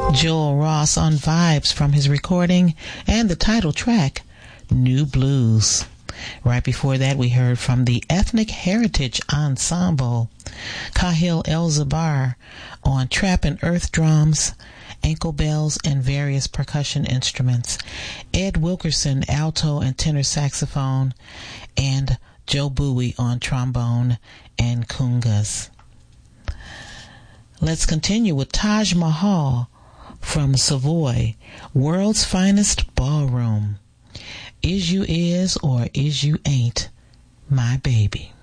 Joel Ross on Vibes from his recording and the title track, New Blues. Right before that, we heard from the Ethnic Heritage Ensemble, Kahil El-Zabar on trap and earth drums, ankle bells, and various percussion instruments, Ed Wilkerson, alto and tenor saxophone, and Joe Bowie on trombone and congas. Let's continue with Taj Mahal from Savoy, World's Finest Ballroom. Is you is or is you ain't my baby?